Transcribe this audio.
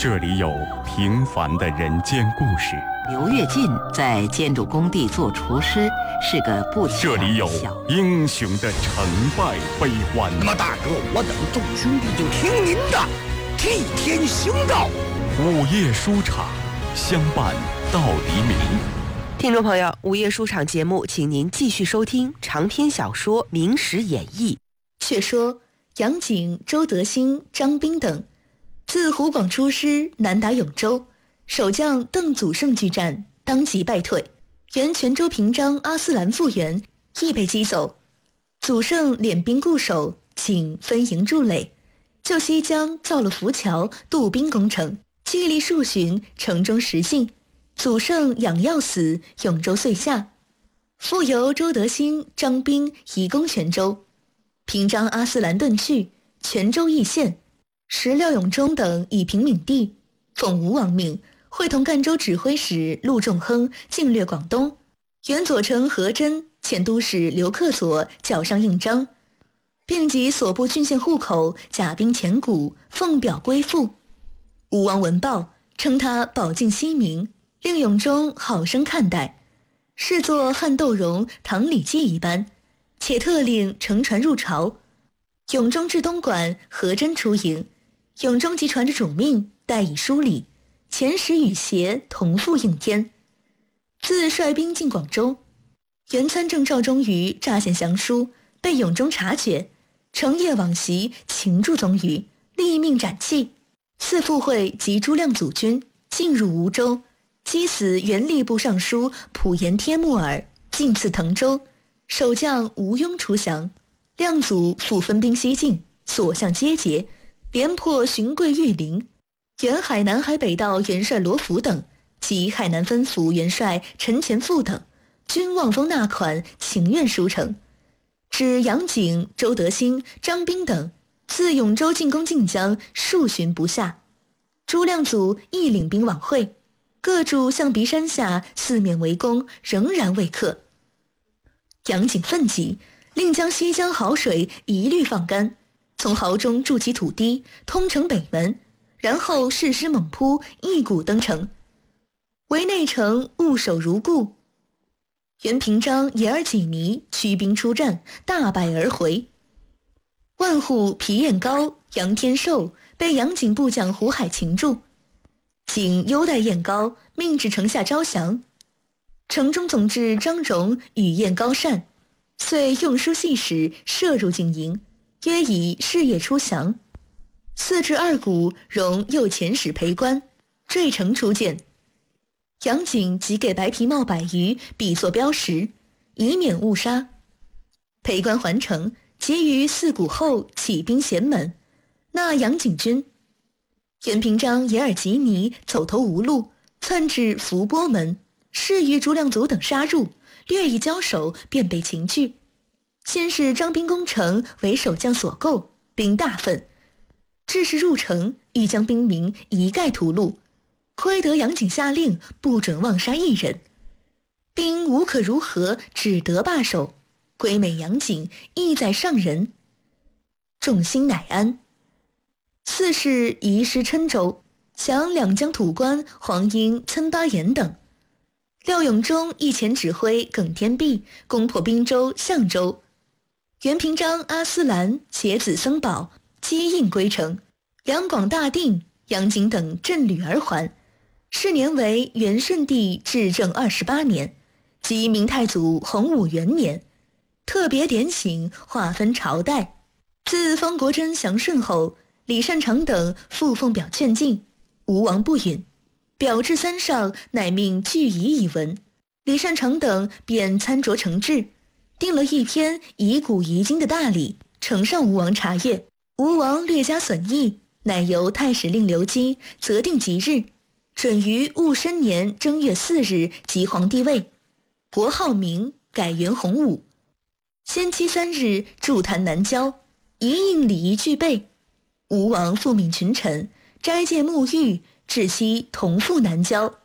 这里有平凡的人间故事。 刘跃进在建筑工地做厨师，是个不起眼的小。 这里有英雄的成败悲欢。 那么大哥，我等众兄弟就听您的，替天行道。 午夜书场，相伴到黎明。 听众朋友，午夜书场节目，请您继续收听长篇小说《明史演义》。 却说杨景、周德兴、张彬等自湖广出师，南打永州，守将邓祖胜拒战，当即败退。原泉州平章阿斯兰复员亦被击走。祖胜敛兵固守，请分营筑垒，就西江造了浮桥，渡兵攻城，激励数旬，城中实信。祖胜养药死，永州遂下。复由周德兴、张彬移攻泉州。平章阿斯兰遁去，泉州易县，时廖永忠等已平闽地，奉吴王命，会同赣州指挥使陆仲亨进略广东。原左丞何真、前都使刘克佐缴上印章，并及所部郡县户口甲兵前谷，奉表归附。吴王闻报，称他保境西民，令永忠好生看待，视作汉窦融、唐李济一般，且特令乘船入朝。永忠至东莞，何真出营，永忠即传着主命，待以疏礼，遣使与协同赴应天。自率兵进广州，原参政赵忠瑜诈献降书，被永忠察觉，乘夜往袭，擒住宗瑜，立命斩弃。次赴会及诸亮祖军进入梧州，击死原吏部尚书普延帖木儿，进刺滕州，守将吴庸出降。亮祖复分兵西进，所向皆捷，连破荀贵、玉林。原海南海北道元帅罗福等及海南分府元帅陈前富等均望风纳款，情愿书呈。指杨景、周德兴、张彬等自永州进攻晋江，数旬不下。朱亮祖亦领兵往会，各驻象鼻山下，四面围攻，仍然未克。杨景愤极，令将西江好水一律放干，从壕中筑起土堤，通城北门，然后誓师猛扑，一鼓登城。围内城务守如故。原平章野尔济尼驱兵出战，大败而回。万户、皮彦高、杨天寿被杨景部将胡海擒住，景优待彦高，命至城下招降。城中总制张荣与彦高善，遂用书细使射入景营，约以事业出降。4至2鼓，荣又遣使陪官，坠城出见。杨景即给白皮帽100余，比作标识，以免误杀。陪官还城，即于4鼓后起兵衔门，纳杨景军。原平章野尔吉尼走投无路，窜至伏波门，势于朱亮祖等杀入，略一交手，便被擒去。先是张彬攻城，为守将所构，兵大愤，致使入城，欲将兵民一概屠戮。亏得杨景下令，不准妄杀一人，兵无可如何，只得罢手，归美杨景，意在上人。众心乃安。次是移师郴州，降两江土官黄英、岑巴彦等。廖永忠亦遣指挥耿天弼攻破滨州、象州。原平章阿斯兰携子僧宝击印归城，两广大定，杨景等振旅而还。是年为元顺帝至正28年，即明太祖洪武元年，特别点醒划分朝代。自方国珍降顺后，李善长等复奉表劝进，吴王不允，表至3上，乃命具仪以闻。李善长等便参酌成制，定了一篇以古遗今的大礼，呈上吴王查阅。吴王略加损益，乃由太史令刘基择定吉日，准于戊申年正月4日即皇帝位，国号明，改元洪武。先期3日筑坛南郊，一应礼仪具备。吴王复命群臣斋戒沐浴，至期同赴南郊。